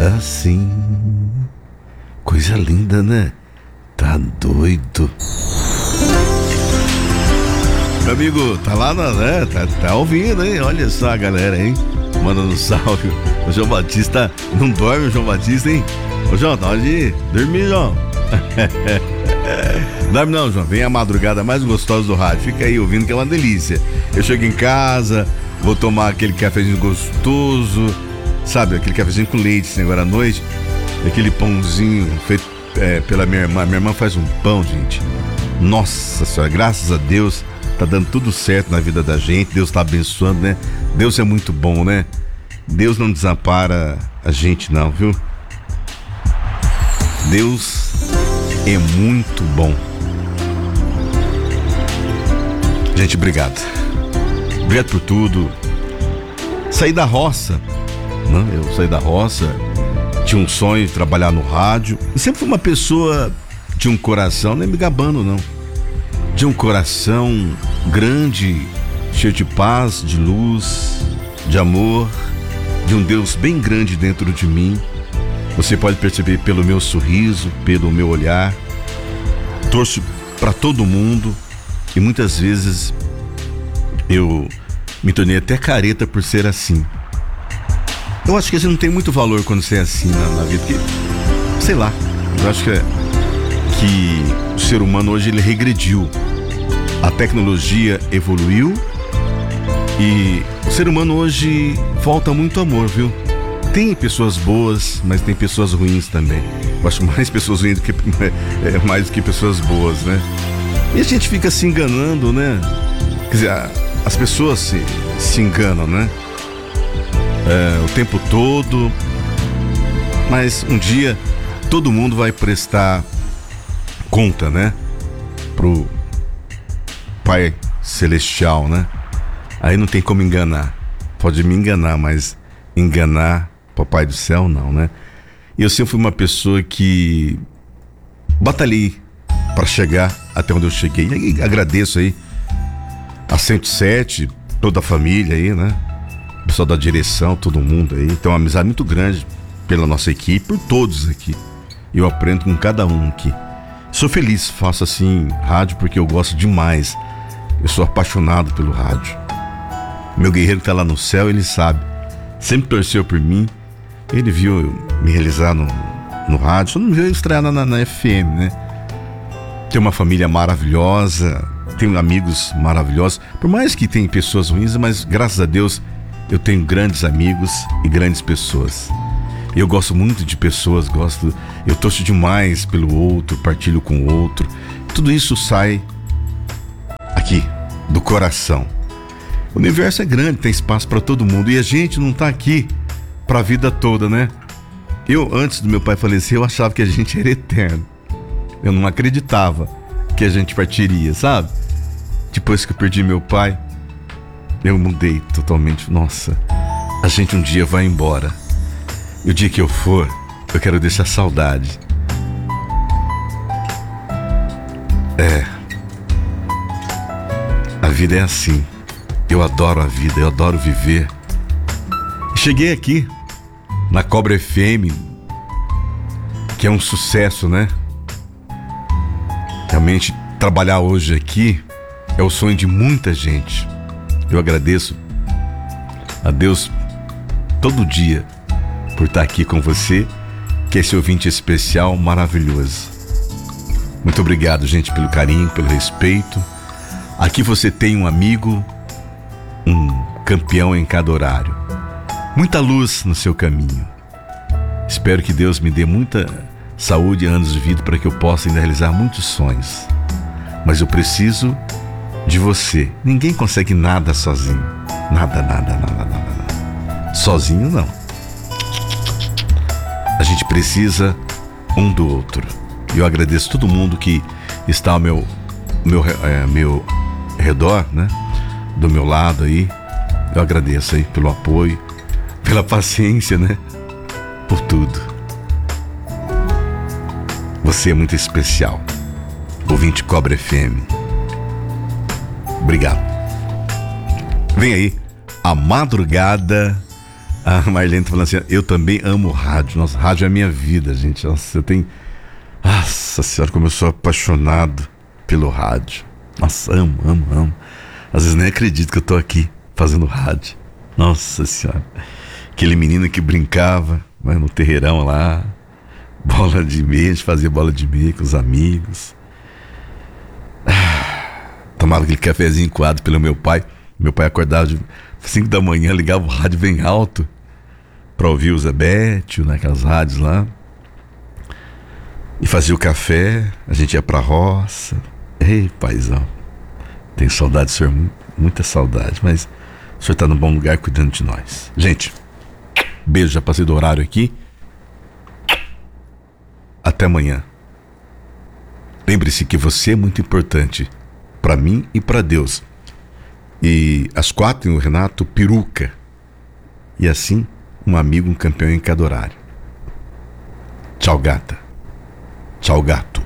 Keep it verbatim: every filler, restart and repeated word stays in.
assim. Coisa linda, né? Tá doido. Meu amigo, tá lá, na, né? Tá, tá ouvindo, hein? Olha só a galera, hein? Mandando um salve. O João Batista não dorme, o João Batista, hein? Ô, João, tá hora de dormir, João. Dorme não, João. Vem a madrugada mais gostosa do rádio. Fica aí ouvindo que é uma delícia. Eu chego em casa, vou tomar aquele cafezinho gostoso, sabe? Aquele cafezinho com leite, assim, agora à noite. Aquele pãozinho feito é, pela minha irmã. Minha irmã faz um pão, gente. Nossa Senhora, graças a Deus, tá dando tudo certo na vida da gente. Deus tá abençoando, né? Deus é muito bom, né? Deus não desampara a gente não, viu? Deus é muito bom. Gente, obrigado. Obrigado por tudo. Saí da roça, né? Eu saí da roça, tinha um sonho de trabalhar no rádio. E sempre fui uma pessoa de um coração, nem me gabando não, de um coração grande, cheio de paz, de luz, de amor, de um Deus bem grande dentro de mim. Você pode perceber pelo meu sorriso, pelo meu olhar. Torço para todo mundo e muitas vezes eu me tornei até careta por ser assim. Eu acho que a gente não tem muito valor quando você é assim na, na vida, porque, sei lá, eu acho que, é, que o ser humano hoje ele regrediu. A tecnologia evoluiu e o ser humano hoje falta muito amor, viu? Tem pessoas boas, mas tem pessoas ruins também. Eu acho mais pessoas ruins do que, é, mais do que pessoas boas, né? E a gente fica se enganando, né? Quer dizer, a, as pessoas se, se enganam, né? É, o tempo todo. Mas um dia todo mundo vai prestar conta, né? Pro Pai Celestial, né? Aí não tem como enganar. Pode me enganar, mas enganar Papai do Céu não, né? E eu sempre fui uma pessoa que batalhei para chegar até onde eu cheguei. E agradeço aí a cento e sete, toda a família aí, né? O pessoal da direção, todo mundo aí. Tem uma amizade muito grande pela nossa equipe, por todos aqui. E eu aprendo com cada um aqui. Sou feliz, faço assim rádio porque eu gosto demais. Eu sou apaixonado pelo rádio. Meu guerreiro que tá lá no céu, ele sabe. Sempre torceu por mim. Ele viu eu me realizar no, no rádio. Só não viu eu estrear na, na, na F M, né? Tenho uma família maravilhosa. Tenho amigos maravilhosos. Por mais que tenha pessoas ruins, mas graças a Deus eu tenho grandes amigos e grandes pessoas. Eu gosto muito de pessoas, gosto, eu torço demais pelo outro, partilho com o outro. Tudo isso sai aqui, do coração. O universo é grande, tem espaço para todo mundo e a gente não tá aqui para a vida toda, né? Eu, antes do meu pai falecer, eu achava que a gente era eterno. Eu não acreditava que a gente partiria, sabe? Depois que eu perdi meu pai, eu mudei totalmente. Nossa, a gente um dia vai embora. E o dia que eu for, eu quero deixar saudade. É. A vida é assim. Eu adoro a vida, eu adoro viver. Cheguei aqui, na Cobra F M, que é um sucesso, né? Realmente, trabalhar hoje aqui é o sonho de muita gente. Eu agradeço a Deus todo dia por estar aqui com você, que é esse ouvinte especial maravilhoso. Muito obrigado, gente, pelo carinho, pelo respeito. Aqui você tem um amigo, um campeão em cada horário. Muita luz no seu caminho. Espero que Deus me dê muita saúde e anos de vida para que eu possa ainda realizar muitos sonhos. Mas eu preciso de você. Ninguém consegue nada sozinho. Nada, nada, nada, nada, nada. Sozinho não. A gente precisa um do outro. E eu agradeço todo mundo que está ao meu, meu, é, meu redor, né? Do meu lado aí. Eu agradeço aí pelo apoio, pela paciência, né? Por tudo. Você é muito especial. Ouvinte Cobra F M. Obrigado. Vem aí a madrugada A Marlene tá falando assim, eu também amo rádio. Nossa, rádio é a minha vida, gente. Nossa, eu tenho... Nossa senhora, como eu sou apaixonado pelo rádio. Nossa, amo, amo, amo. Às vezes nem acredito que eu tô aqui fazendo rádio. Nossa senhora. Aquele menino que brincava, né, no terreirão lá, bola de meia, a gente fazia bola de meia com os amigos. Ah, tomava aquele cafezinho coado pelo meu pai. Meu pai acordava de cinco da manhã, ligava o rádio bem alto pra ouvir o Zé Bétio, naquelas rádios lá. E fazia o café, a gente ia pra roça. Ei, paizão, tenho saudade do senhor, muita saudade, mas o senhor tá num bom lugar cuidando de nós. Gente, beijo, já passei do horário aqui. Até amanhã. Lembre-se que você é muito importante pra mim e pra Deus. E às quatro tem o Renato Peruca. E assim, um amigo, um campeão em cada horário. Tchau, gata. Tchau, gato.